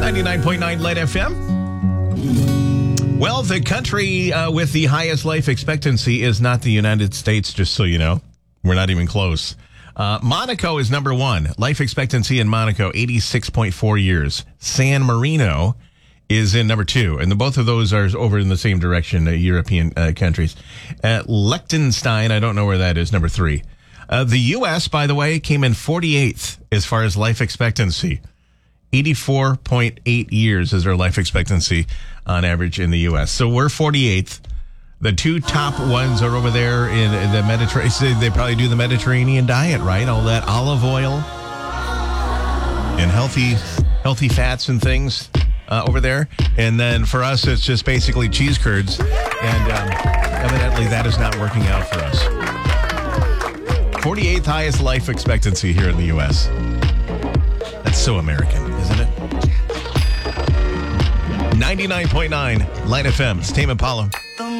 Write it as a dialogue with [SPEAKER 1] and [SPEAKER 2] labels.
[SPEAKER 1] 99.9 Light FM. Well, the country with the highest life expectancy is not the United States, just so you know. We're not even close. Monaco is number one. Life expectancy in Monaco, 86.4 years. San Marino is in number two. And both of those are over in the same direction, European countries. Liechtenstein, I don't know where that is, number three. The U.S., by the way, came in 48th as far as life expectancy. 84.8 years is our life expectancy on average in the U.S. So we're 48th. The two top ones are over there in the Mediterranean. They probably do the Mediterranean diet, right? All that olive oil and healthy fats and things over there. And then for us, it's just basically cheese curds. And evidently that is not working out for us. 48th highest life expectancy here in the U.S. That's so American, isn't it? 99.9 Light FM. It's Tame Impala.